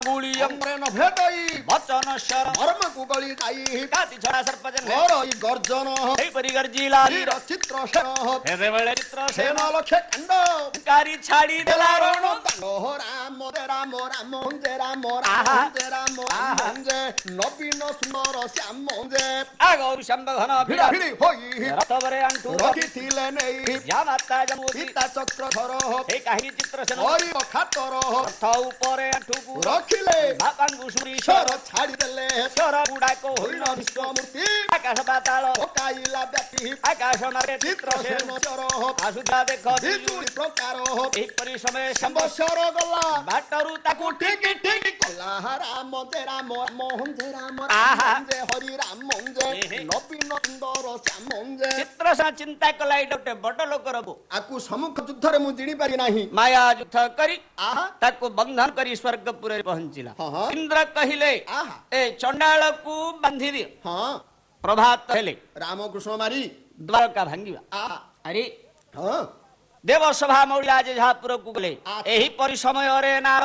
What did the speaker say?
अंगुली अंग्रेन भेटई वचन शर मर्म कुगली जाई काती छड़ा सर्पजन गरई गर्जन हे परी गर्जिला वीर चित्र सेन हेसे बळे चित्र सेन लक्ष्य खंड कारी छाड़ी देला रण राम राम राम जे राम राम जे राम राम जे नवीन सुंदर श्याम जे आगौर शंभ घन भिड़ा भिड़ी होई रथ बरे अंटू रखिथिले नै या माता जमुदी सीता चक्रधर हे काही चित्र सेन हरि खातर रथ उपरे अंटू रखिले बापांगु सुरी ईश्वर छाड़ी देले शर गुडाको होइल होइन विश्वमूर्ति आकाश पाताल ओकाइला व्यापी आकाश मारे चित्र चित्र सेन सेन चर आसुधा देख बिजुली प्रकार एपरि समय शंभ संवत्सर गला बाटरू ताकू ठीक ठीक कला राम जे राम मोहन जे राम आहा। राम जे हरि राम जे नवीन सुंदर श्याम जे चित्र सा चिंता कलाई डोटे बड़ लोक रबो आकु सम्मुख युद्धरे मु जिणी पारि नाही माया युद्ध करी आहा ताको बंधन करी स्वर्गपुर रे पहुंचिला हाँ। इंद्र कहिले आहा ए चंडाल को बांधी दियो हाँ प्रभात हेले राम कृष्ण मारी द्वारका भांगिवा आहा अरे हाँ देव सभा मौलिया जे झापुर को गले आ- एही परि समय रे नार